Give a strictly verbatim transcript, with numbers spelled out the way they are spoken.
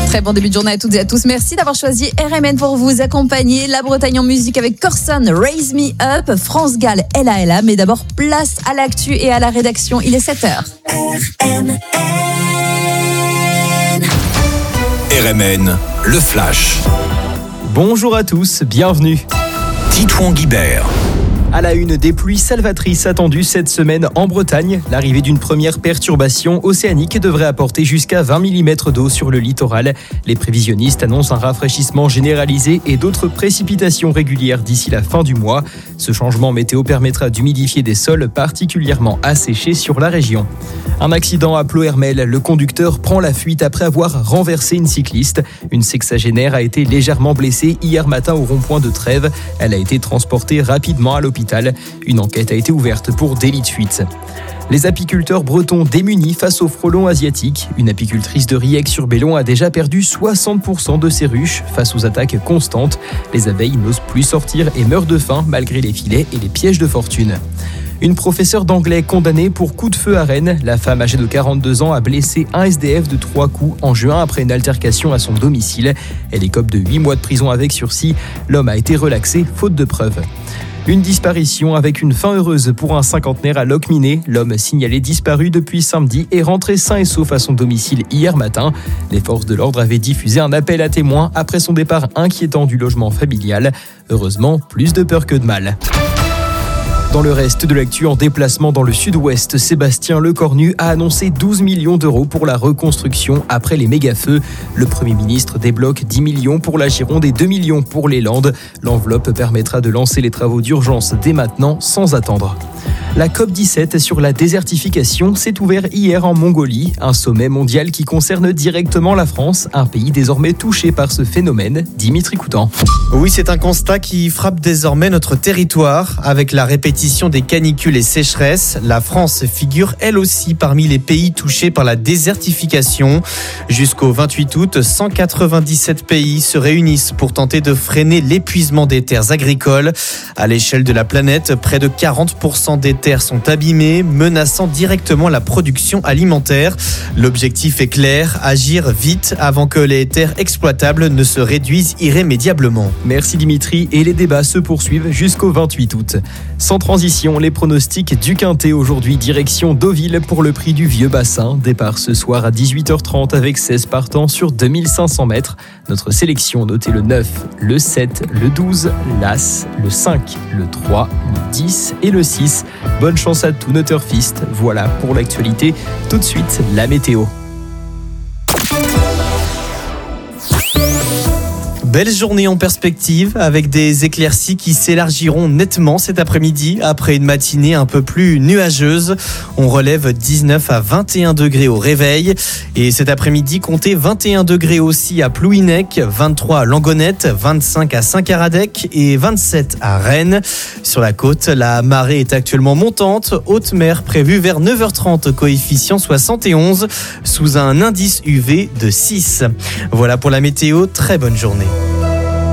Très bon début de journée à toutes et à tous. Merci d'avoir choisi R M N pour vous accompagner. La Bretagne en musique avec Corson, Raise Me Up, France Gall, Ella Ella. Mais d'abord, place à l'actu et à la rédaction. Il est sept heures. R M N. R M N, le flash. Bonjour à tous, bienvenue. Titouan Guibert. À la une, des pluies salvatrices attendues cette semaine en Bretagne. L'arrivée d'une première perturbation océanique devrait apporter jusqu'à vingt millimètres d'eau sur le littoral. Les prévisionnistes annoncent un rafraîchissement généralisé et d'autres précipitations régulières d'ici la fin du mois. Ce changement météo permettra d'humidifier des sols particulièrement asséchés sur la région. Un accident à Ploërmel. Le conducteur prend la fuite après avoir renversé une cycliste. Une sexagénaire a été légèrement blessée hier matin au rond-point de Trèves. Elle a été transportée rapidement à l'hôpital. Une enquête a été ouverte pour délit de fuite. Les apiculteurs bretons démunis face aux frelons asiatiques. Une apicultrice de Riec-sur-Bellon a déjà perdu soixante pour cent de ses ruches face aux attaques constantes. Les abeilles n'osent plus sortir et meurent de faim malgré les filets et les pièges de fortune. Une professeure d'anglais condamnée pour coup de feu à Rennes. La femme âgée de quarante-deux ans a blessé un S D F de trois coups en juin après une altercation à son domicile. Elle écope de huit mois de prison avec sursis. L'homme a été relaxé faute de preuves. Une disparition avec une fin heureuse pour un cinquantenaire à Locminé. L'homme signalé disparu depuis samedi est rentré sain et sauf à son domicile hier matin. Les forces de l'ordre avaient diffusé un appel à témoins après son départ inquiétant du logement familial. Heureusement, plus de peur que de mal. Dans le reste de l'actu, en déplacement dans le sud-ouest, Sébastien Lecornu a annoncé douze millions d'euros pour la reconstruction après les méga-feux. Le Premier ministre débloque dix millions pour la Gironde et deux millions pour les Landes. L'enveloppe permettra de lancer les travaux d'urgence dès maintenant, sans attendre. La COP dix-sept sur la désertification s'est ouverte hier en Mongolie, un sommet mondial qui concerne directement la France, un pays désormais touché par ce phénomène. Dimitri Coutan. Oui, c'est un constat qui frappe désormais notre territoire. Avec la répétition des canicules et sécheresses, la France figure elle aussi parmi les pays touchés par la désertification. Jusqu'au vingt-huit août, cent quatre-vingt-dix-sept pays se réunissent pour tenter de freiner l'épuisement des terres agricoles. À l'échelle de la planète, près de quarante pour cent des terres sont abîmées, menaçant directement la production alimentaire. L'objectif est clair, agir vite avant que les terres exploitables ne se réduisent irrémédiablement. Merci Dimitri, et les débats se poursuivent jusqu'au vingt-huit août. Sans transition, les pronostics du Quintet aujourd'hui, direction Deauville pour le prix du Vieux Bassin. Départ ce soir à dix-huit heures trente avec seize partants sur deux mille cinq cents mètres. Notre sélection notez le neuf, le sept, le douze, l'As, le cinq, le trois, le dix et le six. Bonne chance à tous nos turfistes. Voilà pour l'actualité. Tout de suite, la météo. Belle journée en perspective avec des éclaircies qui s'élargiront nettement cet après-midi après une matinée un peu plus nuageuse. On relève dix-neuf à vingt et un degrés au réveil et cet après-midi comptez vingt et un degrés aussi à Plouhinec, vingt-trois à Langonette, vingt-cinq à Saint-Caradec et vingt-sept à Rennes. Sur la côte, la marée est actuellement montante, haute mer prévue vers neuf heures trente, coefficient soixante et onze sous un indice U V de six. Voilà pour la météo, très bonne journée.